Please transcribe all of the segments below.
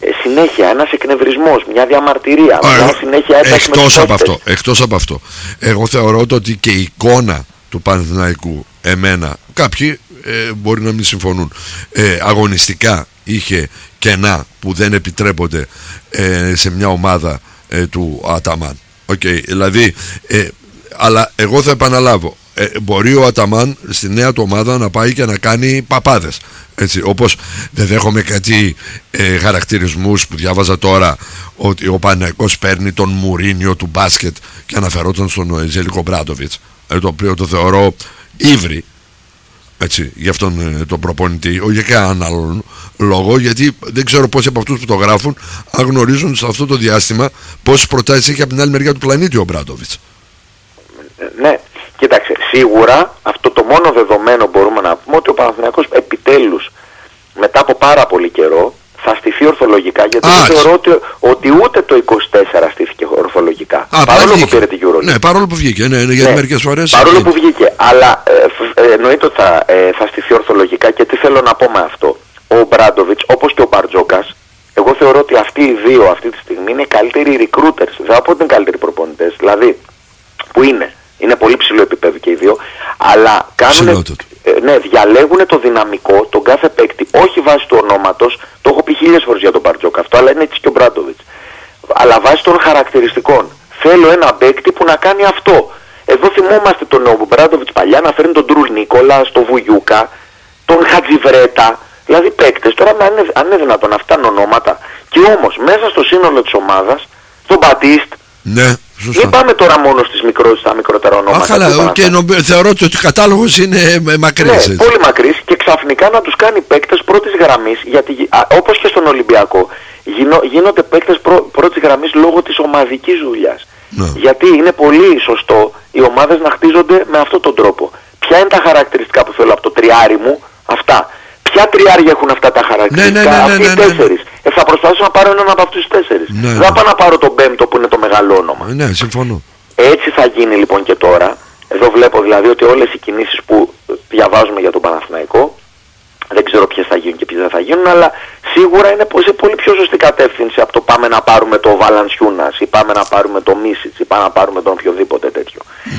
συνέχεια, ένας εκνευρισμός, μια διαμαρτυρία, μια συνέχεια ένταση με τους παίκτες. Εκτός από αυτό, εγώ θεωρώ ότι και η εικόνα του Παναθηναϊκού, εμένα, κάποιοι μπορεί να μην συμφωνούν, αγωνιστικά είχε κενά που δεν επιτρέπονται σε μια ομάδα του Αταμάν. Δηλαδή, αλλά εγώ θα επαναλάβω, μπορεί ο Αταμάν στη νέα του ομάδα να πάει και να κάνει παπάδες, έτσι, όπως δεν δέχομαι κάτι χαρακτηρισμούς που διάβαζα τώρα, ότι ο Παναθηναϊκός παίρνει τον Μουρίνιο του μπάσκετ και αναφερόταν στον Ζέλικο Μπράντοβιτς, το οποίο το θεωρώ ύβρι, έτσι, για αυτόν τον προπονητή, όχι για κανέναν άλλον λόγο, γιατί δεν ξέρω πόσοι από αυτούς που το γράφουν αν γνωρίζουν σε αυτό το διάστημα πόσες προτάσεις έχει από την άλλη μεριά του πλανήτη ο Μπράντοβιτς. Ναι, κοίταξε, σίγουρα αυτό το μόνο δεδομένο μπορούμε να πούμε, ότι ο Παναθηναϊκός επιτέλους μετά από πάρα πολύ καιρό θα στηθεί ορθολογικά, γιατί δεν θεωρώ ότι ούτε το 24 στήθηκε ορθολογικά. Παρόλο που πήρε τη EuroLeague. Ναι, παρόλο που βγήκε, γιατί μερικές φορές. Παρόλο που βγήκε, αλλά εννοείται ότι θα στηθεί ορθολογικά, και τι θέλω να πω με αυτό. Ο Μπράντοβιτς, όπως και ο Μπαρτζόκας, εγώ θεωρώ ότι αυτοί οι δύο αυτή τη στιγμή είναι οι καλύτεροι recruiters. Δεν θα πω ότι είναι καλύτεροι προπονητές, δηλαδή που είναι πολύ ψηλό επίπεδο και οι δύο, αλλά κάνουν. Ναι, διαλέγουν το δυναμικό, τον κάθε παίκτη, όχι βάσει του ονόματος, το έχω πει 1000 φορές για τον Μπαρτζόκα αυτό, αλλά είναι έτσι και ο Μπράντοβιτς. Αλλά βάσει των χαρακτηριστικών. Θέλω ένα παίκτη που να κάνει αυτό. Εδώ θυμόμαστε τον Μπράντοβιτς παλιά να φέρνει τον Τρουλ Νίκολα, τον Βουγιούκα, τον Χατζιβρέτα, δηλαδή παίκτες. Τώρα αν είναι δυνατόν αυτά είναι ονόματα, και όμως μέσα στο σύνολο της ομάδας, τον Μπατίστ. Ναι. Δεν πάμε τώρα μόνο στα μικρότερα ονόματα. Αλλά και θεωρώ ότι ο κατάλογος είναι μακρύς. Ναι, πολύ μακρύς, και ξαφνικά να τους κάνει παίκτες πρώτης γραμμής, γιατί όπως και στον Ολυμπιακό γίνονται παίκτες πρώτης γραμμής λόγω της ομαδικής δουλειάς. Ναι. Γιατί είναι πολύ σωστό οι ομάδες να χτίζονται με αυτόν τον τρόπο. Ποια είναι τα χαρακτηριστικά που θέλω από το τριάρι μου, αυτά. Ποια τριάρια έχουν αυτά τα χαρακτηριστικά, αυτοί οι τέσσερις. Θα προσπαθήσω να πάρω έναν από αυτούς τους τέσσερις. Δεν θα πάω να πάρω τον πέμπτο που είναι το μεγάλο όνομα. Ναι, συμφωνώ. Έτσι θα γίνει λοιπόν και τώρα. Εδώ βλέπω δηλαδή ότι όλες οι κινήσεις που διαβάζουμε για τον Παναθηναϊκό, δεν ξέρω ποιες θα γίνουν και ποιες δεν θα γίνουν, αλλά σίγουρα είναι σε πολύ πιο σωστή κατεύθυνση από το πάμε να πάρουμε το Βαλανσιούνας ή πάμε να πάρουμε το Μίσιτς ή πάμε να πάρουμε τον οποιοδήποτε τέτοιο.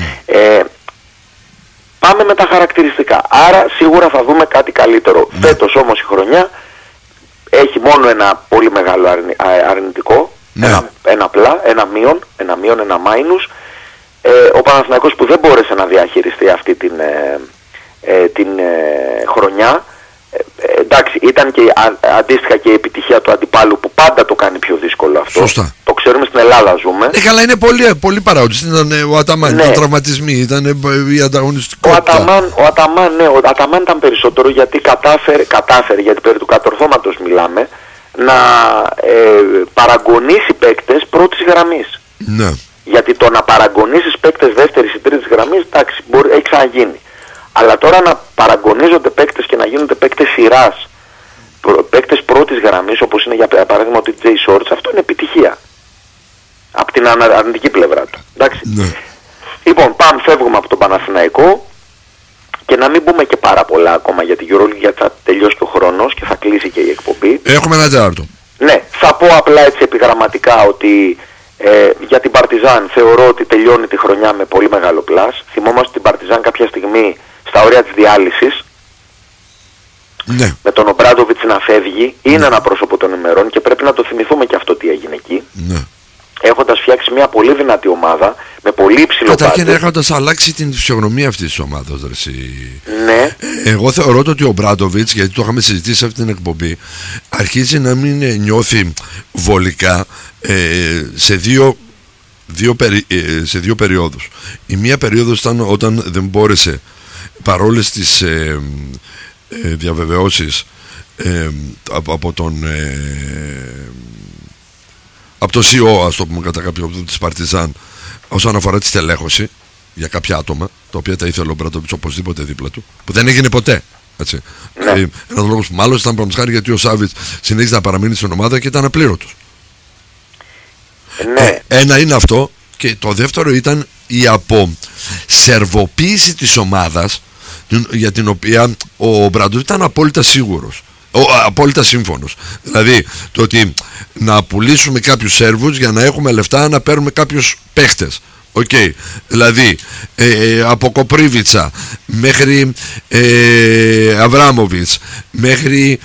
Πάμε με τα χαρακτηριστικά. Άρα σίγουρα θα δούμε κάτι καλύτερο. Φέτος όμως η χρονιά έχει μόνο ένα πολύ μεγάλο αρνητικό, ένα πλά, ένα μείον, ένα μάινους. Ο Παναθηναϊκός που δεν μπόρεσε να διαχειριστεί αυτή την χρονιά, εντάξει, ήταν και αντίστοιχα και η επιτυχία του αντιπάλου που πάντα το κάνει πιο δύσκολο αυτό. Σωστά. Το ξέρουμε, στην Ελλάδα ζούμε. Καλά, είναι πολύ παράγοντες. Ήταν ο Αταμάν, ήταν τραυματισμοί, ήταν η ανταγωνιστικότητα. Ο Αταμάν ήταν περισσότερο γιατί κατάφερε, γιατί περί του κατορθώματος μιλάμε, να παραγωνίσει παίκτες πρώτης γραμμής. Ναι. Γιατί το να παραγωνίσεις παίκτες δεύτερης ή τρίτης γραμμής, εντάξει, έχει ξαναγίνει. Αλλά τώρα να παραγωνίζονται παίκτες και να γίνονται παίκτες σειράς, παίκτες πρώτης γραμμής, όπως είναι για παράδειγμα ο TJ Shorts, αυτό είναι επιτυχία. Από την αρνητική πλευρά του. Εντάξει. Ναι. Λοιπόν, φεύγουμε από τον Παναθηναϊκό, και να μην πούμε και πάρα πολλά ακόμα για την EuroLeague, γιατί θα τελειώσει και ο χρόνος και θα κλείσει και η εκπομπή. Έχουμε ένα τέταρτο. Ναι, θα πω απλά έτσι επιγραμματικά ότι για την Παρτιζάν θεωρώ ότι τελειώνει τη χρονιά με πολύ μεγάλο πλάς. Θυμόμαστε την Παρτιζάν κάποια στιγμή στα όρια της διάλυσης. Ναι. Με τον Ομπράντοβιτς να φεύγει, είναι ένα πρόσωπο των ημερών και πρέπει να το θυμηθούμε και αυτό τι έγινε εκεί. Ναι. Έχοντας φτιάξει μια πολύ δυνατή ομάδα με πολύ υψηλό budget. Καταρχήν έχοντας αλλάξει την φυσιογνωμία αυτής της ομάδας. Ναι. Εγώ θεωρώ ότι ο Μπράντοβιτς, γιατί το είχαμε συζητήσει σε αυτή την εκπομπή, αρχίζει να μην νιώθει βολικά σε δύο περιόδους. Η μία περίοδος ήταν όταν δεν μπόρεσε, παρόλες τις διαβεβαιώσεις από το CEO, ας το πούμε κατά κάποιο της Παρτιζάν, όσον αφορά τη στελέχωση για κάποια άτομα, τα οποία τα ήθελε ο Μπράντοβιτς οπωσδήποτε δίπλα του, που δεν έγινε ποτέ. Έτσι. Ναι. Ένας λόγος που μάλλον ήταν πραγματικά γιατί ο Σάβιτς συνέχιζε να παραμείνει στην ομάδα και ήταν απλήρωτος. Ναι. Ένα είναι αυτό, και το δεύτερο ήταν η αποσερβοποίηση της ομάδας, για την οποία ο Μπράντοβιτς ήταν απόλυτα σίγουρος, απόλυτα σύμφωνος. Δηλαδή το ότι να πουλήσουμε κάποιους Σέρβους για να έχουμε λεφτά να παίρνουμε κάποιους παίχτες. Okay. Δηλαδή από Κοπρίβιτσα μέχρι Αβράμοβιτς μέχρι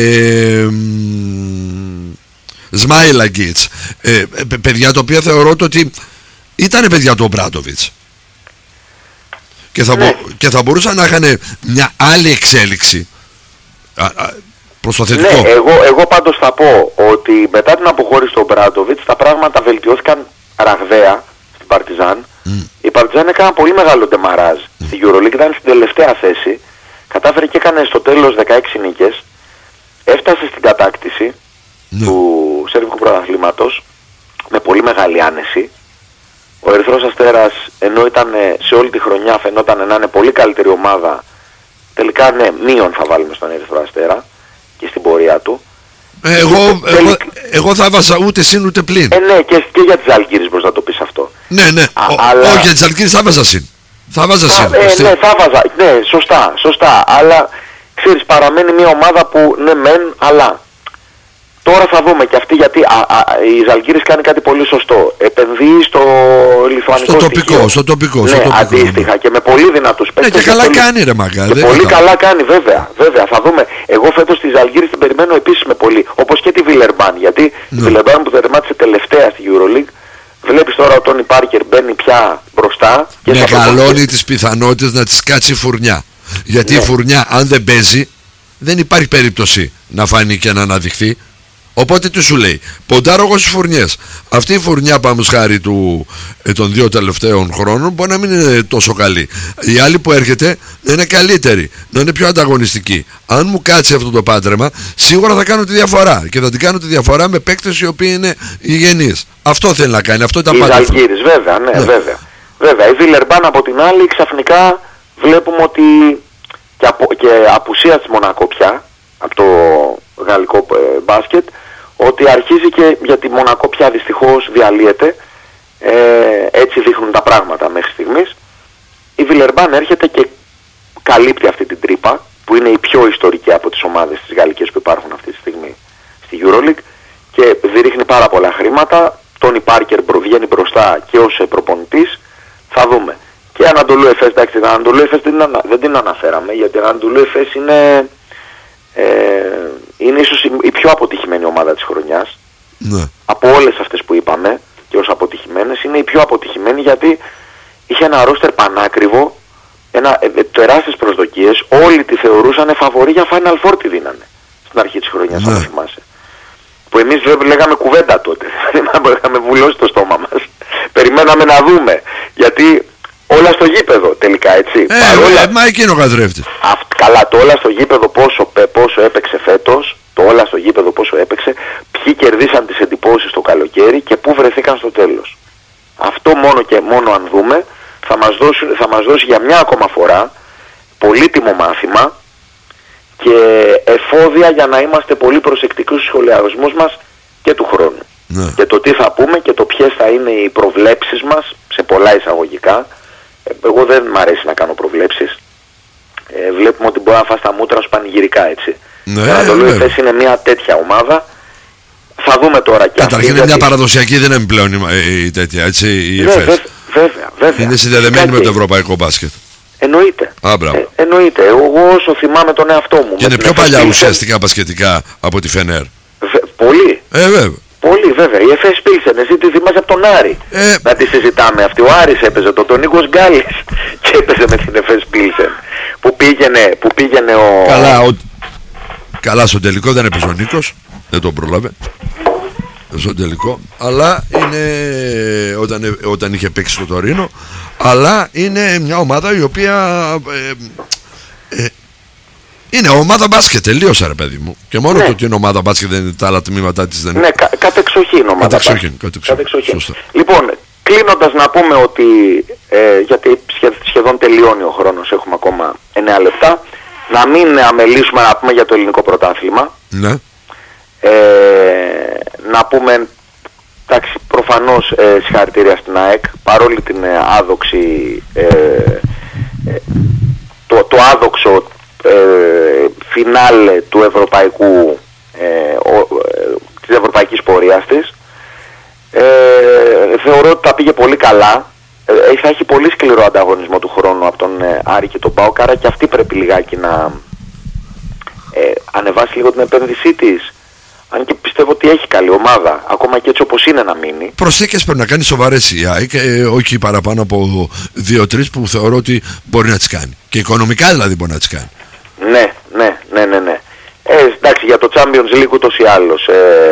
Σμάιλαγκιτς, παιδιά τα οποία θεωρώ ότι ήταν παιδιά του Ομπράντοβιτς και θα μπορούσαν να είχαν μια άλλη εξέλιξη προς το θετικό. Ναι, εγώ πάντως θα πω ότι μετά την αποχώρηση του Ομπράντοβιτς τα πράγματα βελτιώθηκαν ραγδαία στην Παρτιζάν. Η Παρτιζάν έκανε πολύ μεγάλο ντεμαράζ στη EuroLeague, ήταν στην τελευταία θέση, κατάφερε και έκανε στο τέλος 16 νίκες, έφτασε στην κατάκτηση του Σέρβικου Πρωταθλήματος με πολύ μεγάλη άνεση. Ο Ερυθρός Αστέρας, ενώ ήταν σε όλη τη χρονιά φαινόταν να είναι πολύ καλύτερη ομάδα, τελικά ναι, μείον θα βάλουμε στον Ερυθρό Αστέρα και στην πορεία του. Εγώ θα βάζα ούτε συν ούτε πλην. Ναι, και για τις Ζαλγκίρις μπορείς να το πεις αυτό. Ναι, αλλά... όχι για τις Ζαλγκίρις θα βάζα συν. Ναι, θα βάζα, ναι, σωστά, αλλά ξέρεις, παραμένει μια ομάδα που ναι μεν, αλλά τώρα θα δούμε και αυτή, γιατί η Ζαλγκίρις κάνει κάτι πολύ σωστό. Επενδύει στο λιθουανικό στοιχείο. Στο τοπικό. Ναι, αντίστοιχα και με πολύ δυνατούς παίκτες. Ναι, και καλά κάνει ρε μαγκα. Πολύ καλά κάνει, βέβαια. Θα δούμε. Εγώ φέτος τη Ζαλγκίρις την περιμένω επίσης με πολύ. Όπως και τη Βιλερμπάν. Γιατί η Βιλερμπάν που τερμάτισε τελευταία στη EuroLeague, βλέπεις τώρα ο Τόνι Πάρκερ μπαίνει πια μπροστά. Και μεγαλώνει τις πιθανότητες να της κάτσει η φουρνιά. Γιατί η φουρνιά, αν δεν παίζει, δεν υπάρχει περίπτωση να φανεί και να αναδειχθεί. Οπότε τι σου λέει, ποντάρω εγώ στις φουρνιές. Αυτή η φουρνιά, πάμε χάρη των 2 τελευταίων χρόνων, μπορεί να μην είναι τόσο καλή. Η άλλη που έρχεται να είναι καλύτερη, να είναι πιο ανταγωνιστική. Αν μου κάτσει αυτό το πάντρεμα, σίγουρα θα κάνω τη διαφορά. Και θα την κάνω τη διαφορά με παίκτες οι οποίοι είναι υγιενείς. Αυτό θέλει να κάνει, αυτό ήταν πάντα. Η Ζαλγκίρις, βέβαια, ναι. Βέβαια. Η Βιλερμπάν από την άλλη, ξαφνικά βλέπουμε ότι και απουσία της Μονακό πια, από το γαλλικό μπάσκετ, ότι αρχίζει και για τη Μονακό πια δυστυχώς διαλύεται, έτσι δείχνουν τα πράγματα μέχρι στιγμής. Η Βιλερμπάν έρχεται και καλύπτει αυτή την τρύπα, που είναι η πιο ιστορική από τις ομάδες της γαλλικές που υπάρχουν αυτή τη στιγμή στη EuroLeague, και διρίχνει πάρα πολλά χρήματα. Τόνι Πάρκερ βγαίνει μπροστά και ως προπονητής. Θα δούμε. Και Ανατολού Εφές, εντάξει, την Ανατολού Εφές δεν την αναφέραμε, γιατί η Ανατολού Εφές είναι ίσως η πιο αποτυχημένη ομάδα της χρονιάς. Ναι. Από όλες αυτές που είπαμε και ως αποτυχημένες, είναι η πιο αποτυχημένη, γιατί είχε ένα ρόστερ πανάκριβο, τεράστιες προσδοκίες, όλοι τη θεωρούσαν φαβορί για Final Four, τη δίνανε στην αρχή της χρονιάς, αν θυμάσαι. Που εμείς λέγαμε κουβέντα τότε, είχαμε βουλώσει το στόμα μας, περιμέναμε να δούμε, γιατί όλα στο γήπεδο τελικά, έτσι. Μα εκείνο καθρέφτη. Καλά, το όλα στο γήπεδο πόσο έπαιξε φέτος, το όλα στο γήπεδο πόσο έπαιξε, ποιοι κερδίσαν τις εντυπώσεις το καλοκαίρι και πού βρεθήκαν στο τέλος. Αυτό μόνο και μόνο αν δούμε θα μας δώσει για μια ακόμα φορά πολύτιμο μάθημα και εφόδια για να είμαστε πολύ προσεκτικοί στους σχολιασμούς μας και του χρόνου. Ναι. Και το τι θα πούμε και το ποιες θα είναι οι προβλέψεις μας, σε πολλά εισαγωγικά. Εγώ δεν μ' αρέσει να κάνω προβλέψεις. Βλέπουμε ότι μπορεί να φας τα μούτρα σου πανηγυρικά, έτσι. Ναι, η Ανατολού Εφές είναι μια τέτοια ομάδα. Θα δούμε τώρα και αυτή. Καταρχήν είναι μια παραδοσιακή, δεν είναι πλέον η τέτοια, έτσι, η Εφές. Βέβαια. Είναι συνδεδεμένη με το ευρωπαϊκό μπάσκετ. Εννοείται. Εννοείται. Εγώ όσο θυμάμαι τον εαυτό μου. Και είναι πιο παλιά ουσιαστικά μπασκετικά από τη Φενέρ. Πολύ. Βέβαια. Πολύ, βέβαια. Η Εφές Πίλσεν, εσύ τη θυμάσαι από τον Άρη. Να τη συζητάμε αυτή. Ο Άρης έπαιζε τον Νίκος Γκάλης και έπαιζε με την Εφές Πίλσεν. Που πήγαινε ο... Καλά, στο τελικό δεν έπαιζε ο Νίκος. Δεν τον πρόλαβε. Στο τελικό. Αλλά είναι όταν είχε παίξει στο Τωρίνο. Αλλά είναι μια ομάδα η οποία είναι ομάδα μπάσκετ, τελείωσα ρε παιδί μου. Και μόνο το ότι είναι ομάδα μπάσκετ, δεν είναι τα άλλα τμήματά της, δεν είναι. Ναι, κατεξοχήν ομάδα μπάσκετ. Λοιπόν, κλείνοντας να πούμε ότι γιατί σχεδόν τελειώνει ο χρόνος, έχουμε ακόμα 9 λεπτά, να μην αμελήσουμε να πούμε για το ελληνικό πρωτάθλημα. Ναι. Να πούμε, εντάξει, προφανώς συγχαρητήρια στην ΑΕΚ, παρόλη την άδοξη, το άδοξο φινάλε του ευρωπαϊκού, της ευρωπαϊκής πορείας. πορείας της. Θεωρώ ότι τα πήγε πολύ καλά. Θα έχει πολύ σκληρό ανταγωνισμό του χρόνου από τον Άρη και τον ΠΑΟΚ, άρα και αυτή πρέπει λιγάκι να ανεβάσει λίγο την επένδυσή της. Αν και πιστεύω ότι έχει καλή ομάδα, ακόμα και έτσι όπως είναι να μείνει. Προσθήκες πρέπει να κάνει σοβαρές η ΑΕΚ, όχι παραπάνω από 2-3 που θεωρώ ότι μπορεί να τις κάνει. Και οικονομικά δηλαδή μπορεί να τις κάνει. Ναι. Εντάξει, για το Champions League ούτως ή άλλως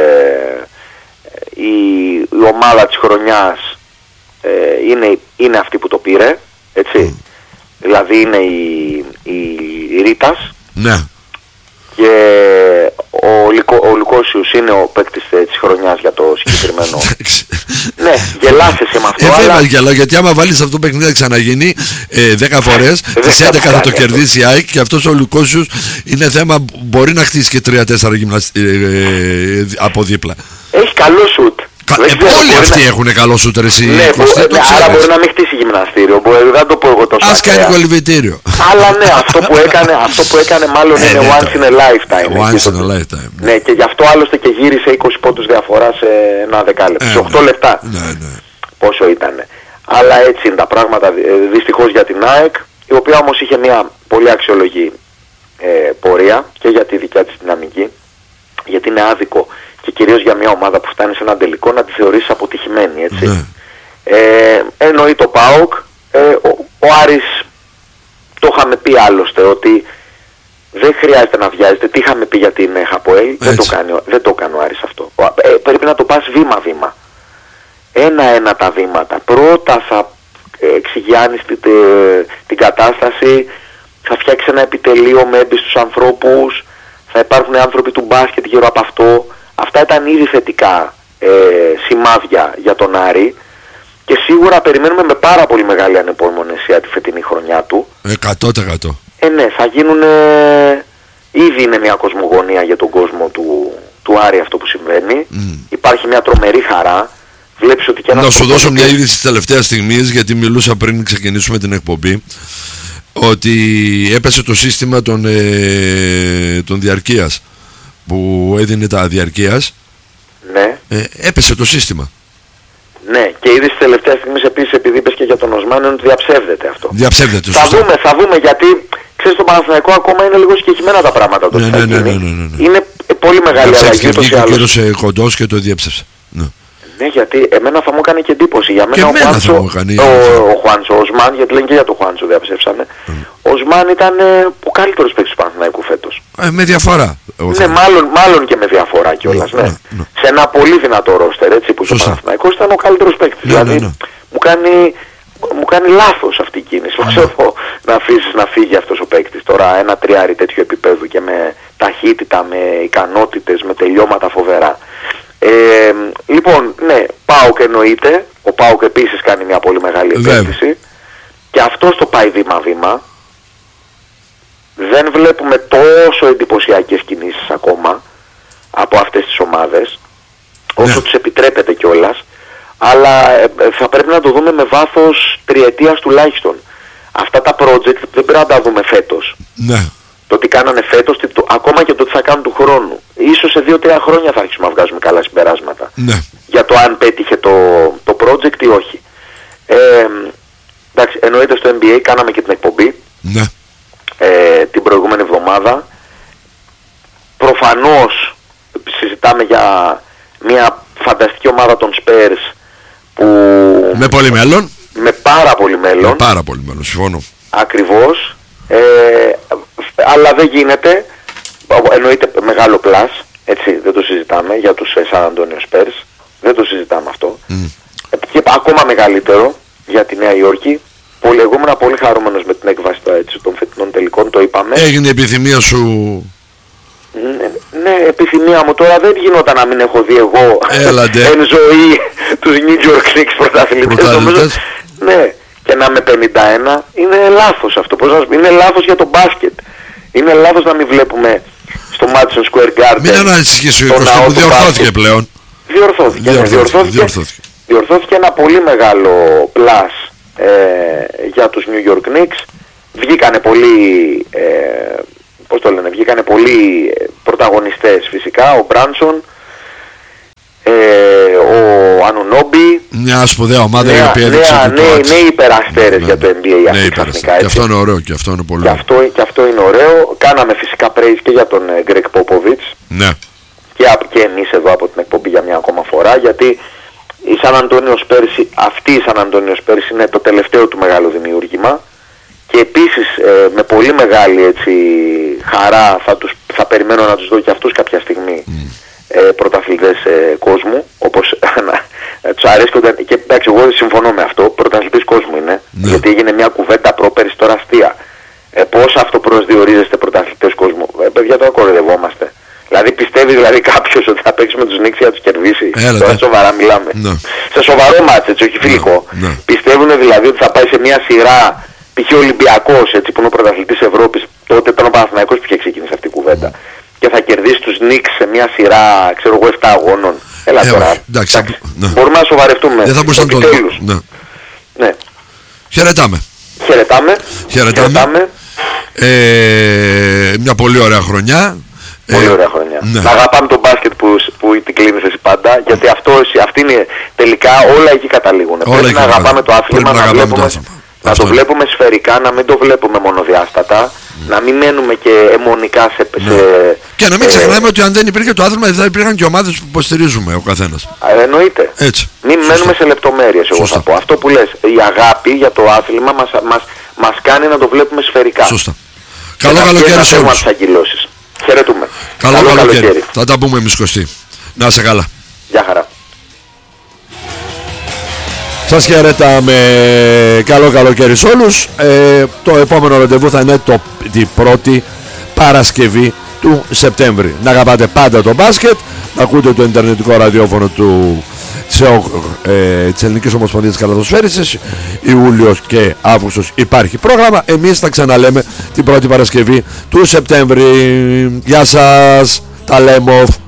η ομάδα της χρονιάς είναι αυτή που το πήρε, έτσι. Δηλαδή είναι η Ρίτας. Ναι. Και ο Λουκόσιους είναι ο παίκτης της χρονιάς για το συγκεκριμένο. Ναι, γελάσαι με αυτό. Βέβαια γελάω, γιατί άμα βάλεις αυτό το παιχνίδι να ξαναγίνει 10 φορές, τις 11 θα το κερδίσει η ΑΕΚ, και αυτός ο Λουκόσιους είναι θέμα, μπορεί να χτίσει και 3-4 από δίπλα. Έχει καλό σουτ. Όλοι αυτοί έχουν καλό σούτερ, εσύ. Ναι, άρα μπορεί να μην χτίσει γυμναστήριο. Δεν το πω εγώ τόσο. Ας κάνει κολυβητήριο. Αλλά ναι, αυτό που έκανε μάλλον είναι once in a lifetime. Once in a lifetime. Ναι, και γι' αυτό άλλωστε και γύρισε 20 πόντους διαφορά σε ένα δεκάλεπτο. Σε 8 λεπτά. Ναι. Πόσο ήτανε. Αλλά έτσι είναι τα πράγματα δυστυχώς για την ΑΕΚ, η οποία όμως είχε μια πολύ αξιολογή πορεία και για τη δικιά της δυναμική, γιατί είναι άδικο και κυρίως για μια ομάδα που φτάνει σε έναν τελικό να τη θεωρήσεις αποτυχημένη, έτσι. Ναι. Εννοεί το ΠΑΟΚ, ο Άρης το είχαμε πει άλλωστε ότι δεν χρειάζεται να βιάζεται. Τι είχαμε πει για την Χαποέλ, δεν το κάνει ο Άρης αυτό. Πρέπει να το πας βήμα-βήμα. Ένα-ένα τα βήματα. Πρώτα θα εξηγιάνεις την κατάσταση, θα φτιάξει ένα επιτελείο με έμπιστους ανθρώπους, θα υπάρχουν άνθρωποι του μπάσκετ γύρω από αυτό. Αυτά ήταν ήδη θετικά σημάδια για τον Άρη και σίγουρα περιμένουμε με πάρα πολύ μεγάλη ανεπομονησία τη φετινή χρονιά του. 100%. Ναι, θα γίνουν, ήδη είναι μια κοσμογονία για τον κόσμο του Άρη αυτό που συμβαίνει. Υπάρχει μια τρομερή χαρά. Βλέπεις ότι και να σου δώσω μια είδηση της τελευταίας στιγμής, γιατί μιλούσα πριν ξεκινήσουμε την εκπομπή, ότι έπεσε το σύστημα των διαρκείας που έδινε τα διαρκείας. Ναι. Έπεσε το σύστημα. Ναι, και ήδη στις τελευταίες στιγμές επίσης, επειδή είπες και για τον Οσμάν, είναι ότι διαψεύδεται αυτό. Διαψεύδεται, θα δούμε, γιατί ξέρεις, στο Παναθηναϊκό ακόμα είναι λίγο συγκεκριμένα τα πράγματα. Ναι. Είναι πολύ μεγάλη αλλαγή. Βγήκε ο κύριος Κοντός και το διέψευσε. Ναι, γιατί εμένα θα μου έκανε και εντύπωση. Για μένα ο Χουάντσο, ο Οσμάν, γιατί λένε και για τον Χουάντσο διαψεύσανε. Ο Οσμάν ήταν ο καλύτερος παίκτης του Παναθηναϊκού φέτος. Με διαφορά. Ναι, μάλλον και με διαφορά κιόλας. Ναι. Σε ένα πολύ δυνατό ρόστερ, έτσι, που ο Παναθηναϊκός ήταν ο καλύτερος παίκτης. Δηλαδή μου κάνει λάθος αυτή η κίνηση. Να αφήσεις να φύγει αυτός ο παίκτης τώρα, ένα τριάρι τέτοιο επίπεδου και με ταχύτητα, με ικανότητες, με τελειώματα φοβερά. Λοιπόν, ναι, ΠΑΟΚ εννοείται. Ο ΠΑΟΚ επίσης κάνει μια πολύ μεγάλη επένδυση και αυτός το πάει βήμα-βήμα. Δεν βλέπουμε τόσο εντυπωσιακές κινήσεις ακόμα από αυτές τις ομάδες, όσο τους επιτρέπεται κιόλας, αλλά θα πρέπει να το δούμε με βάθος τριετίας τουλάχιστον. Αυτά τα project δεν πρέπει να τα δούμε φέτος. Ναι. Το τι κάνανε φέτος, ακόμα και το τι θα κάνουν του χρόνου. Ίσως σε 2-3 χρόνια θα αρχίσουμε να βγάζουμε καλά συμπεράσματα. Ναι. Για το αν πέτυχε το project ή όχι. Εντάξει, εννοείται στο NBA κάναμε και την εκπομπή. Ναι. Την προηγούμενη εβδομάδα. Προφανώς συζητάμε για μια φανταστική ομάδα των Spurs που... Με πολύ μέλλον. Με πάρα πολύ μέλλον. Με πάρα πολύ μέλλον, συμφωνώ. Ακριβώς. Αλλά δεν γίνεται. Εννοείται μεγάλο πλάς, έτσι, δεν το συζητάμε για τους San Antonio Spurs. Δεν το συζητάμε αυτό. Και ακόμα μεγαλύτερο για τη Νέα Υόρκη. Εγώ ήμουν πολύ χαρούμενος με την έκβαση των φετινών τελικών, το είπαμε. Έγινε η επιθυμία σου. Ναι, επιθυμία μου. Τώρα δεν γινόταν να μην έχω δει εγώ εν ζωή τους New York Knicks πρωταθλητές. Ναι, και να είμαι 51 είναι λάθος αυτό. Είναι λάθος για το μπάσκετ. Είναι λάθος να μην βλέπουμε στο Madison Square Garden. Μην ανησυχείς, ο Κωστή που διορθώθηκε πλέον. Διορθώθηκε ένα πολύ μεγάλο πλάς για τους New York Knicks. Βγήκανε πολλοί πρωταγωνιστές φυσικά, ο Μπράνσον, Ανουνόμπι. Μια σπουδαία ομάδα η οποία έδειξε νέοι υπεραστέρες για το NBA αυτή ξαφνικά. Και αυτό είναι ωραίο και αυτό είναι πολύ ωραίο. Και αυτό είναι ωραίο. Κάναμε φυσικά praise και για τον Greg Popovich. Ναι. Και εμείς εδώ από την εκπομπή για μια ακόμα φορά, γιατί η Σαν Αντώνιος πέρσι, αυτή η Σαν Αντώνιος πέρσι είναι το τελευταίο του μεγάλο δημιούργημα. Και επίσης με πολύ μεγάλη έτσι, χαρά θα περιμένω να τους δω και αυτούς κάποια στιγμή πρωταθλητές κόσμου, όπως τους αρέσει και εντάξει, εγώ συμφωνώ με αυτό, πρωταθλητής κόσμου είναι, γιατί έγινε μια κουβέντα πρόπερση τώρα αστεία. Πώς αυτοπροσδιορίζεστε πρωταθλητές κόσμου? Παιδιά, τώρα κοροϊδευόμαστε. Δηλαδή πιστεύει κάποιος ότι θα παίξει με τους Knicks για να τους κερδίσει? Τώρα σοβαρά μιλάμε. Σε σοβαρό μάτς, έτσι, όχι φιλικό. Πιστεύουν δηλαδή ότι θα πάει σε μια σειρά, π.χ. Ολυμπιακός, έτσι, που είναι ο πρωταθλητής Ευρώπης, τότε ήταν ο Παναθηναϊκός που είχε ξεκινήσει αυτή η κουβέντα, και θα κερδίσει τους Knicks σε μια σειρά, ξέρω εγώ, 7 αγώνων? Έλα τώρα. Εντάξει, μπορούμε να σοβαρευτούμε. Δεν θα μπορούσα να το δω. Ναι. Χαιρετάμε. Μια πολύ ωραία χρονιά. Πολύ ωραία χρονιά. Ναι. Να αγαπάμε τον μπάσκετ που την κλείνεις εσύ πάντα, γιατί αυτή είναι τελικά, όλα εκεί καταλήγουν. Πρέπει να αγαπάμε το άθλημα, να το βλέπουμε σφαιρικά, να μην το βλέπουμε μονοδιάστατα, να μην μένουμε και αιμονικά σε... Και να μην ξεχνάμε ότι αν δεν υπήρχε το άθλημα δεν θα υπήρχαν και ομάδες που υποστηρίζουμε ο καθένας. Εννοείται. Έτσι. Μην μένουμε σε λεπτομέρειες, εγώ θα πω. Αυτό που λες, η αγάπη για το άθλημα μας κάνει να το βλέπουμε σφαιρικά. Σωστά. Καλό καλοκαίρι σε όλους. Χαιρετούμε. Καλό καλοκαίρι. Θα τα πούμε εμείς, Κωστή. Να είσαι καλά. Γεια χαρά. Σας χαιρετάμε. Καλό καλοκαίρι σε όλους. Το επόμενο ραντεβού θα είναι την πρώτη Παρασκευή του Σεπτέμβρη. Να αγαπάτε πάντα το μπάσκετ, να ακούτε το ιντερνετικό ραδιόφωνο της Ελληνικής Ομοσπονδίας Καλαθοσφαίρισης. Ιούλιος και Αύγουστος υπάρχει πρόγραμμα. Εμείς θα ξαναλέμε την πρώτη Παρασκευή του Σεπτέμβρη. Γεια σας. Τα λέμε.